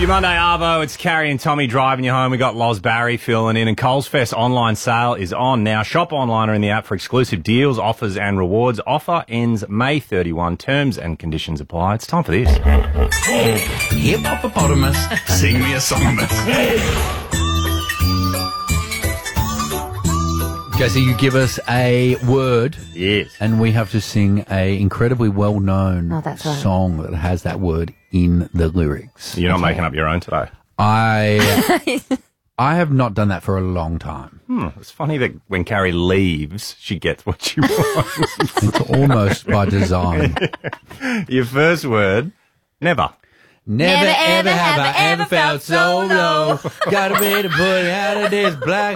Your Monday Arvo, it's Carrie and Tommy driving you home. We got Loz Barry filling in, and Coles Fest online sale is on now. Shop online or in the app for exclusive deals, offers and rewards. Offer ends May 31. Terms and conditions apply. It's time for this. Hippopotamus, sing me a songamus. Okay, so you give us a word. Yes. And we have to sing a incredibly well-known song that has that word in the lyrics. You're not making up your own today? I have not done that for a long time. It's funny that when Carrie leaves, she gets what she wants. It's almost by design. Your first word, never. Never, ever have I ever felt so low. Got a way to put out of this black